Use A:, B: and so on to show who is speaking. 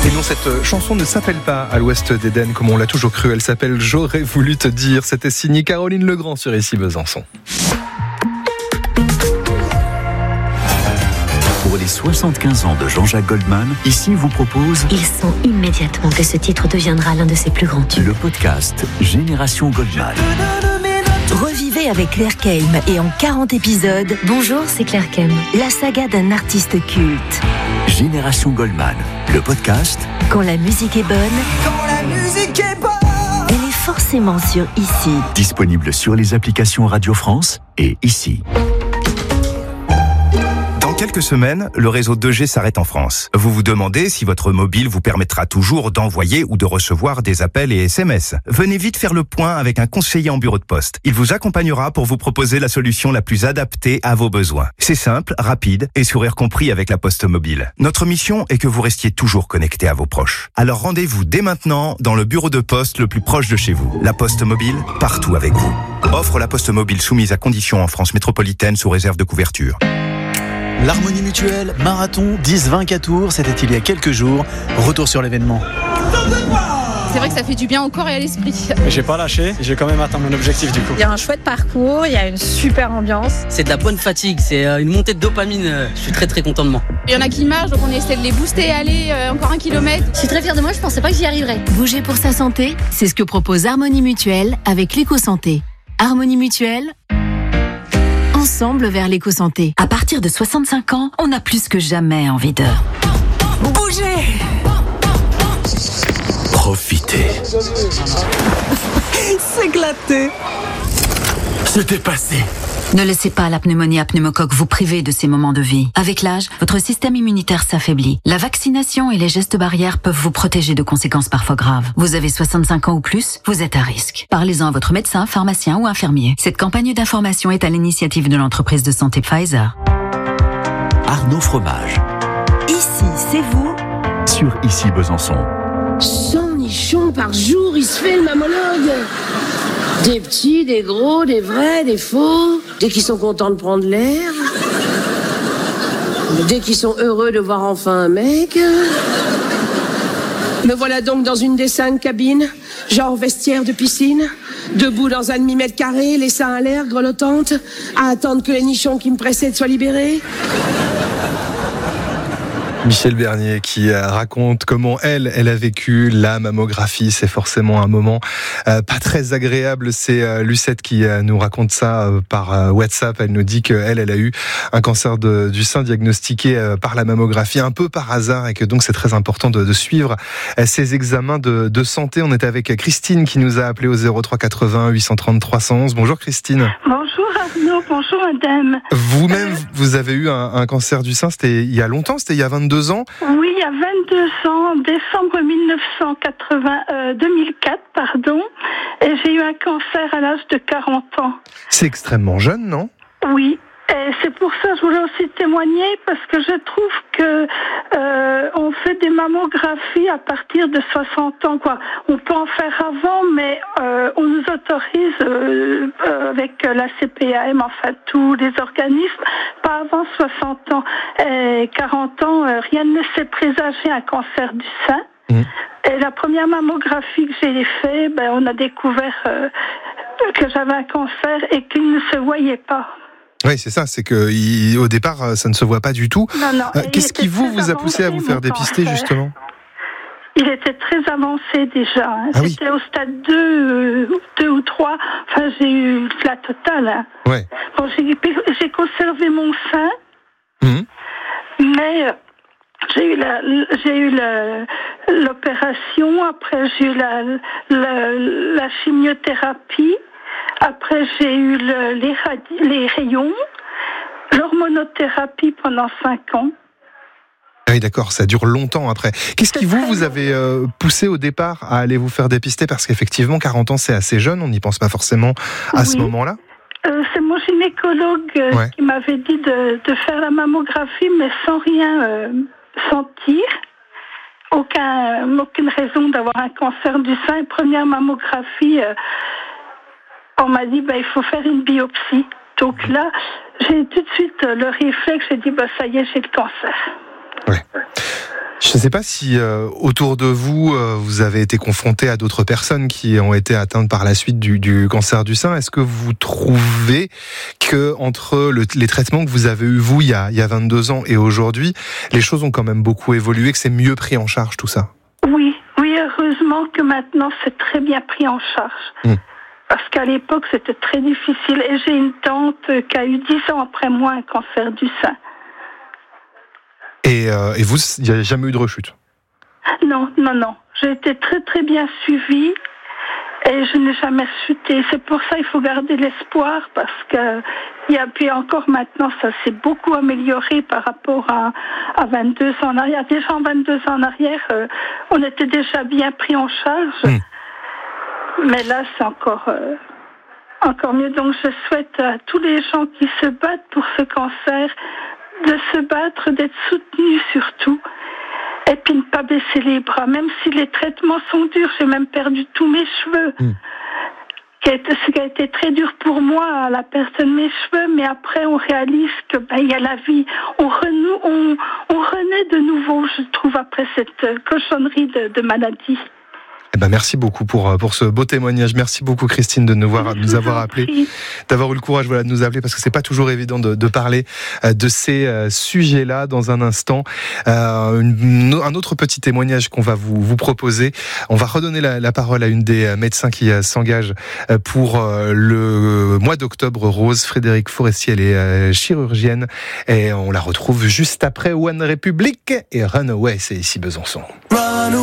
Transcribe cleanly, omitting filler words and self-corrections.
A: Et non, cette chanson ne s'appelle pas À l'Ouest d'Éden comme on l'a toujours cru. Elle s'appelle J'aurais voulu te dire. C'était signé Caroline Legrand sur Ici Besançon.
B: Pour les 75 ans de Jean-Jacques Goldman, Ici vous propose...
C: Il sent immédiatement que ce titre deviendra l'un de ses plus grands tubes.
B: Le podcast Génération Goldman.
C: Revivez avec Claire Keim et en 40 épisodes. Bonjour, c'est Claire Keim. La saga d'un artiste culte.
B: Génération Goldman, le podcast.
C: Quand la musique est bonne. Quand la musique est bonne. Elle est forcément sur Ici.
B: Disponible sur les applications Radio France et Ici.
D: Dans quelques semaines, le réseau 2G s'arrête en France. Vous vous demandez si votre mobile vous permettra toujours d'envoyer ou de recevoir des appels et SMS. Venez vite faire le point avec un conseiller en bureau de poste. Il vous accompagnera pour vous proposer la solution la plus adaptée à vos besoins. C'est simple, rapide et sourire compris avec la Poste Mobile. Notre mission est que vous restiez toujours connecté à vos proches. Alors rendez-vous dès maintenant dans le bureau de poste le plus proche de chez vous. La Poste Mobile, partout avec vous. Offre la Poste Mobile soumise à conditions en France métropolitaine sous réserve de couverture.
E: L'Harmonie Mutuelle, marathon 10-20 tours, c'était il y a quelques jours. Retour sur l'événement.
F: C'est vrai que ça fait du bien au corps et à l'esprit.
G: J'ai pas lâché, j'ai quand même atteint mon objectif du coup.
F: Il y a un chouette parcours, il y a une super ambiance.
H: C'est de la bonne fatigue, c'est une montée de dopamine. Je suis très très content de moi.
F: Il y en a qui marchent, donc on essaie de les booster, aller encore 1 kilomètre.
C: Je suis très fière de moi, je pensais pas que j'y arriverais. Bouger pour sa santé, c'est ce que propose Harmonie Mutuelle avec l'éco-santé. Harmonie Mutuelle, ensemble vers l'éco-santé. À partir de 65 ans, on a plus que jamais envie de bouger.
B: Profitez.
C: S'éclater.
B: Se dépasser.
C: Ne laissez pas la pneumonie à pneumocoque vous priver de ces moments de vie. Avec l'âge, votre système immunitaire s'affaiblit. La vaccination et les gestes barrières peuvent vous protéger de conséquences parfois graves. Vous avez 65 ans ou plus, vous êtes à risque. Parlez-en à votre médecin, pharmacien ou infirmier. Cette campagne d'information est à l'initiative de l'entreprise de santé Pfizer.
B: Arnaud Fromage.
C: Ici, c'est vous.
B: Sur Ici Besançon.
I: 100 nichons par jour, il se fait le mammologue. Des petits, des gros, des vrais, des faux, des qui sont contents de prendre l'air, des qui sont heureux de voir enfin un mec. Me voilà donc dans une des 5 cabines, genre vestiaire de piscine, debout dans un demi-mètre carré, les seins à l'air, grelottante, à attendre que les nichons qui me précèdent soient libérés.
A: Michel Bernier qui raconte comment elle a vécu la mammographie. C'est forcément un moment pas très agréable. C'est Lucette qui nous raconte ça par WhatsApp. Elle nous dit qu'elle a eu un cancer du sein diagnostiqué par la mammographie un peu par hasard et que donc c'est très important de suivre ces examens de santé. On est avec Christine qui nous a appelé au 03 80 830 311. Bonjour Christine.
J: Bonjour Arnaud, bonjour madame.
A: Vous-même, vous avez eu un cancer du sein, c'était il y a longtemps, c'était il y a 22 ans.
J: Oui, il y a 22 ans, en décembre 2004, et j'ai eu un cancer à l'âge de 40 ans.
A: C'est extrêmement jeune, non ?
J: Oui, et c'est pour ça que je voulais aussi témoigner, parce que je trouve que on fait des mammographies à partir de 60 ans, quoi. On peut en faire avant, mais on nous autorise avec la CPAM, enfin tous les organismes, pas avant 60 ans. Et 40 ans, rien ne laissait présager un cancer du sein. Et la première mammographie que j'ai faite, on a découvert que j'avais un cancer et qu'il ne se voyait pas.
A: Oui, c'est ça, c'est que au départ, ça ne se voit pas du tout.
J: Non.
A: Qu'est-ce qui vous a poussé à vous faire dépister, justement ?
J: Il était très avancé déjà. C'était au stade 2 ou 3. Enfin, j'ai eu la totale. Hein.
A: Ouais.
J: Bon, j'ai conservé mon sein, mais j'ai eu l'opération. Après, j'ai eu la chimiothérapie. Après, j'ai eu les rayons, l'hormonothérapie pendant 5 ans.
A: Ah oui, d'accord, ça dure longtemps après. Qu'est-ce qui vous avez poussé au départ à aller vous faire dépister ? Parce qu'effectivement, 40 ans, c'est assez jeune, on n'y pense pas forcément à ce moment-là.
J: C'est mon gynécologue qui m'avait dit de faire la mammographie, mais sans rien sentir. Aucune raison d'avoir un cancer du sein. Première mammographie... on m'a dit, il faut faire une biopsie. Donc là, j'ai tout de suite le réflexe, j'ai dit, ça y est, j'ai le cancer.
A: Ouais. Je ne sais pas si autour de vous, vous avez été confronté à d'autres personnes qui ont été atteintes par la suite du cancer du sein. Est-ce que vous trouvez que entre les traitements que vous avez eu vous il y a 22 ans et aujourd'hui, les choses ont quand même beaucoup évolué, que c'est mieux pris en charge tout ça?
J: Oui, heureusement que maintenant c'est très bien pris en charge. Parce qu'à l'époque c'était très difficile. Et j'ai une tante qui a eu 10 ans après moi un cancer du sein.
A: Et vous, il n'y a jamais eu de rechute?
J: Non. J'ai été très très bien suivie et je n'ai jamais chuté. C'est pour ça qu'il faut garder l'espoir parce que puis encore maintenant, ça s'est beaucoup amélioré par rapport à 22 ans en arrière. Déjà en 22 ans en arrière, on était déjà bien pris en charge. Mais là, c'est encore mieux. Donc je souhaite à tous les gens qui se battent pour ce cancer de se battre, d'être soutenus surtout, et puis ne pas baisser les bras, même si les traitements sont durs. J'ai même perdu tous mes cheveux, ce qui a été très dur pour moi, à la perte de mes cheveux, mais après on réalise que il y a la vie, on renaît de nouveau, je trouve, après cette cochonnerie de maladie.
A: Merci beaucoup pour ce beau témoignage. Merci beaucoup Christine de nous avoir appelé, d'avoir eu le courage de nous appeler, parce que c'est pas toujours évident de parler de ces sujets-là. Dans un instant, un autre petit témoignage qu'on va vous proposer. On va redonner la parole à une des médecins qui s'engage pour le mois d'octobre rose. Frédérique Forestier, elle est chirurgienne et on la retrouve juste après One Republic et Runaway, c'est ici Besançon.